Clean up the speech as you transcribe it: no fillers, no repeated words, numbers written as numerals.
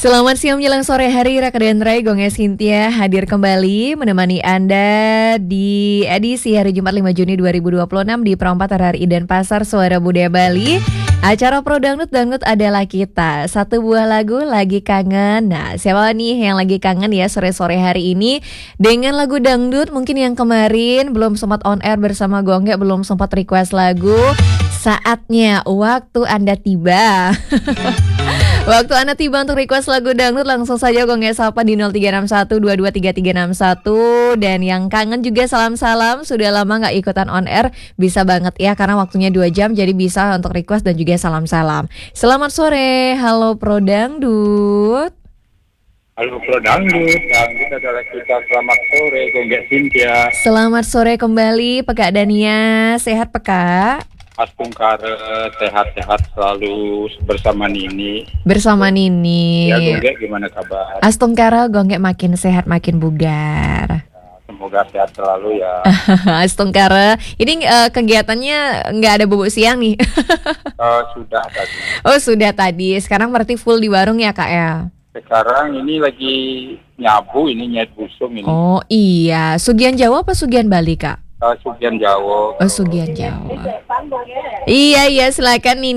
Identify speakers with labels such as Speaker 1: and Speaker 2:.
Speaker 1: Selamat siang menjelang sore hari, Raka dan Ray, Gonge Cynthia hadir kembali menemani Anda di edisi hari Jumat 5 Juni 2026 di Perempatan RRI Denpasar, Suara Budaya Bali. Acara Pro Dangdut adalah kita. Satu buah lagu lagi kangen. Nah, siapa nih yang lagi kangen ya sore-sore hari ini dengan lagu dangdut? Mungkin yang kemarin belum sempat on air bersama Gonge, belum sempat request lagu. Saatnya waktu Anda tiba. Waktu Anda tiba untuk request lagu dangdut, langsung saja Gonge sapa di 0361223361. Dan yang kangen juga salam-salam, sudah lama gak ikutan on air, bisa banget ya karena waktunya 2 jam, jadi bisa untuk request dan juga salam-salam. Selamat sore, halo Pro Dangdut.
Speaker 2: Halo Pro Dangdut adalah kita. Selamat sore, Gonge Cynthia.
Speaker 1: Selamat sore kembali, Pekak Dania, sehat Pekak?
Speaker 2: Astungkara sehat-sehat selalu bersama Nini.
Speaker 1: Bersama Nini.
Speaker 2: Ya Gonge, gimana kabar?
Speaker 1: Astungkara Gonge makin sehat makin bugar.
Speaker 2: Semoga sehat selalu ya.
Speaker 1: Astungkara, ini kegiatannya nggak ada bubuk siang nih?
Speaker 2: Sudah tadi.
Speaker 1: Oh sudah tadi, sekarang berarti full di warung ya Kak ya?
Speaker 2: Sekarang ini lagi nyabu, ini nyet busung ini.
Speaker 1: Oh iya, Sugian Jawa apa Sugian Bali Kak?
Speaker 2: Sugian Jawa.
Speaker 1: Oh Sugian Jawa. Iya silakan Nini.